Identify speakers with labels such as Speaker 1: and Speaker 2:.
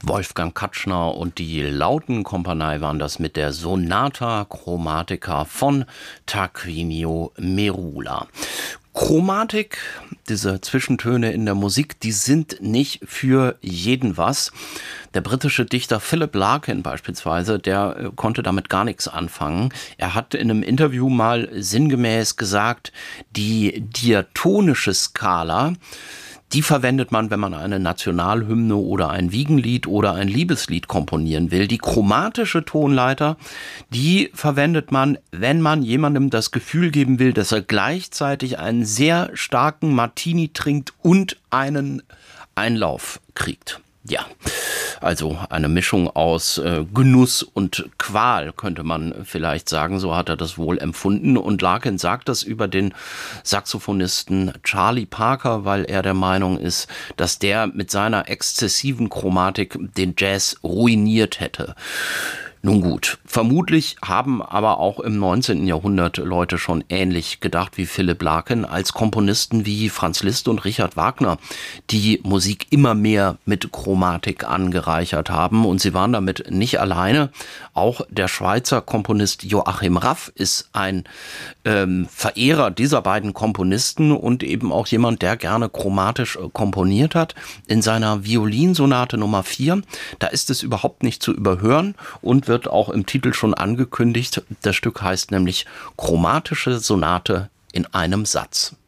Speaker 1: Wolfgang Katschner und die Lautenkompanie waren das mit der Sonata Chromatica von Tarquinio Merula. Chromatik, diese Zwischentöne in der Musik, die sind nicht für jeden was. Der britische Dichter Philip Larkin beispielsweise, der konnte damit gar nichts anfangen. Er hat in einem Interview mal sinngemäß gesagt, die diatonische Skala, die verwendet man, wenn man eine Nationalhymne oder ein Wiegenlied oder ein Liebeslied komponieren will. Die chromatische Tonleiter, die verwendet man, wenn man jemandem das Gefühl geben will, dass er gleichzeitig einen sehr starken Martini trinkt und einen Einlauf kriegt. Ja, also eine Mischung aus Genuss und Qual, könnte man vielleicht sagen. So hat er das wohl empfunden. Und Larkin sagt das über den Saxophonisten Charlie Parker, weil er der Meinung ist, dass der mit seiner exzessiven Chromatik den Jazz ruiniert hätte. Nun gut, vermutlich haben aber auch im 19. Jahrhundert Leute schon ähnlich gedacht wie Philip Larkin, als Komponisten wie Franz Liszt und Richard Wagner die Musik immer mehr mit Chromatik angereichert haben. Und sie waren damit nicht alleine. Auch der Schweizer Komponist Joachim Raff ist ein Verehrer dieser beiden Komponisten und eben auch jemand, der gerne chromatisch komponiert hat. In seiner Violinsonate Nummer 4, da ist es überhaupt nicht zu überhören und wird auch im Titel schon angekündigt. Das Stück heißt nämlich Chromatische Sonate in einem Satz.